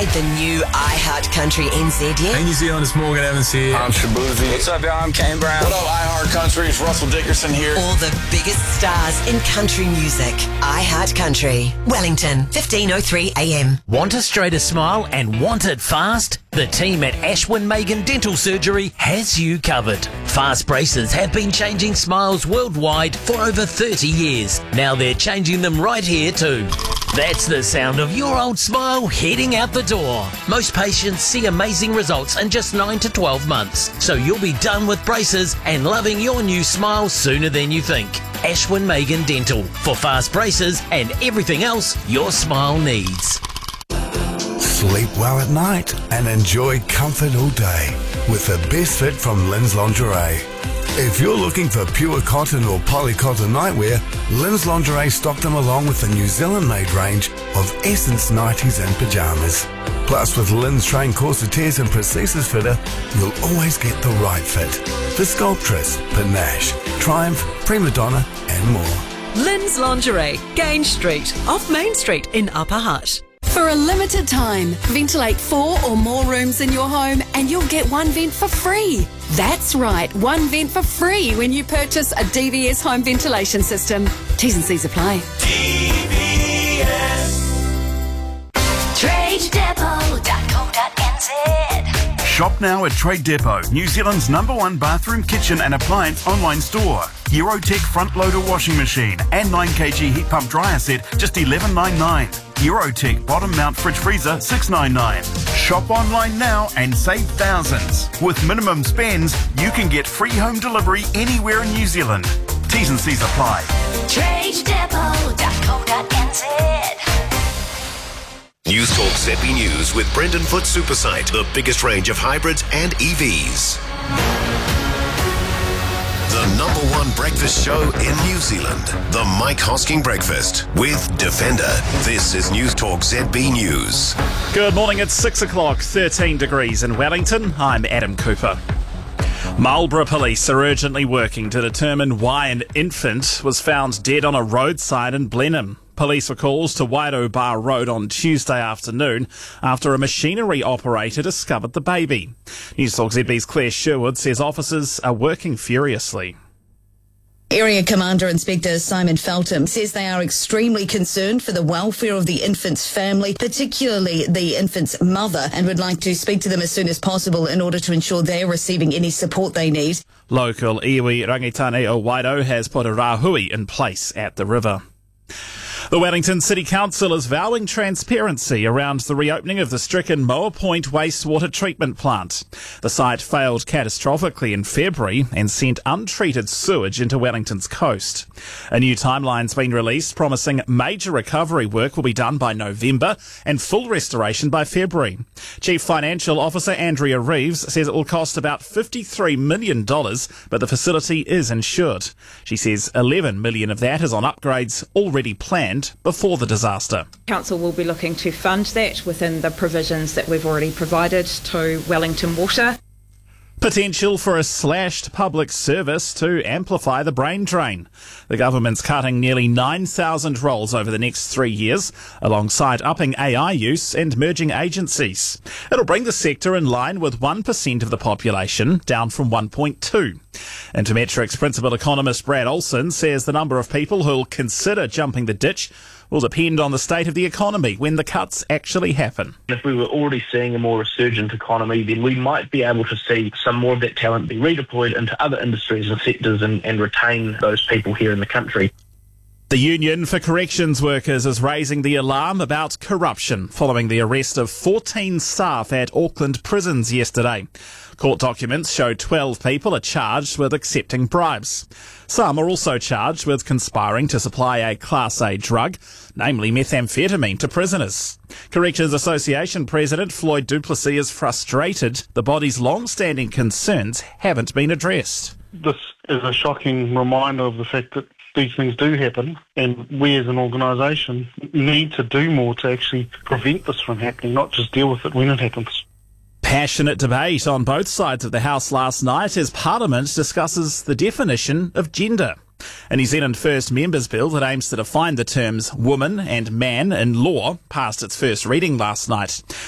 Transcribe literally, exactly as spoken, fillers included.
tried the new iHeart Country N Z yet? Hey New Zealand, it's Morgan Evans here. I'm Shabuzi. What's up, y'all? I'm Kane Brown. What up, iHeart Country? It's Russell Dickerson here. All the biggest stars in country music. iHeart Country. Wellington, fifteen oh three A M. Want a straighter smile and want it fast? The team at Ashwin Megan Dental Surgery has you covered. Fast braces have been changing smiles worldwide for over thirty years. Now they're changing them right here too. That's the sound of your old smile heading out the door. Most patients see amazing results in just nine to twelve months. So you'll be done with braces and loving your new smile sooner than you think. Ashwin Megan Dental, for fast braces and everything else your smile needs. Sleep well at night and enjoy comfort all day with the best fit from Lynn's Lingerie. If you're looking for pure cotton or polycotton nightwear, Lynn's Lingerie stocked them along with the New Zealand-made range of Essence nighties and pyjamas. Plus, with Lynn's trained corsetiers and prosthesis fitter, you'll always get the right fit for Sculptress, Panache, Triumph, Prima Donna and more. Lynn's Lingerie, Grange Street, off Main Street in Upper Hutt. For a limited time, ventilate four or more rooms in your home and you'll get one vent for free. That's right, one vent for free when you purchase a D V S home ventilation system. T's and C's apply. D V S trade depot dot co dot n z. Shop now at Trade Depot, New Zealand's number one bathroom, kitchen and appliance online store. Eurotech front loader washing machine and nine kilogram heat pump dryer set, just eleven ninety-nine. Eurotech bottom mount fridge freezer, six ninety-nine. Shop online now and save thousands. With minimum spends, you can get free home delivery anywhere in New Zealand. T's and C's apply. trade depot dot co dot n z. News Talk Z B News with Brendan Foot Supersite, the biggest range of hybrids and E Vs. The number one breakfast show in New Zealand, the Mike Hosking Breakfast with Defender. This is News Talk Z B News. Good morning, it's six o'clock, thirteen degrees in Wellington. I'm Adam Cooper. Marlborough police are urgently working to determine why an infant was found dead on a roadside in Blenheim. Police were called to Waido Bar Road on Tuesday afternoon after a machinery operator discovered the baby. News Talk Z B's Claire Sherwood says officers are working furiously. Area Commander Inspector Simon Feltham says they are extremely concerned for the welfare of the infant's family, particularly the infant's mother, and would like to speak to them as soon as possible in order to ensure they're receiving any support they need. Local iwi rangitane o Waido has put a rahui in place at the river. The Wellington City Council is vowing transparency around the reopening of the stricken Moa Point wastewater treatment plant. The site failed catastrophically in February and sent untreated sewage into Wellington's coast. A new timeline's been released promising major recovery work will be done by November and full restoration by February. Chief Financial Officer Andrea Reeves says it will cost about fifty-three million dollars, but the facility is insured. She says eleven million dollars of that is on upgrades already planned before the disaster. Council will be looking to fund that within the provisions that we've already provided to Wellington Water. Potential for a slashed public service to amplify the brain drain. The government's cutting nearly nine thousand roles over the next three years, alongside upping A I use and merging agencies. It'll bring the sector in line with one percent of the population, down from one point two. Intermetric's principal economist Brad Olsen says the number of people who'll consider jumping the ditch will depend on the state of the economy when the cuts actually happen. If we were already seeing a more resurgent economy, then we might be able to see some more of that talent be redeployed into other industries and sectors and, and retain those people here in the country. The Union for Corrections Workers is raising the alarm about corruption following the arrest of fourteen staff at Auckland prisons yesterday. Court documents show twelve people are charged with accepting bribes. Some are also charged with conspiring to supply a Class A drug, namely methamphetamine, to prisoners. Corrections Association President Floyd Duplessis is frustrated the body's long-standing concerns haven't been addressed. This is a shocking reminder of the fact that these things do happen, and we as an organisation need to do more to actually prevent this from happening, not just deal with it when it happens. Passionate debate on both sides of the House last night as Parliament discusses the definition of gender. A New Zealand First Members Bill that aims to define the terms woman and man in law passed its first reading last night.